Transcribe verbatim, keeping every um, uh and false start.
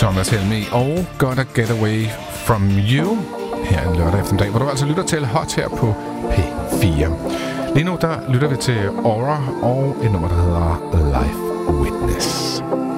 Thomas Helmig og Gotta Get Away From You her en lørdag eftermiddag, hvor du altså lytter til Hot her på P fire. Lige nu der lytter vi til Aura og et nummer, der hedder Life Witness.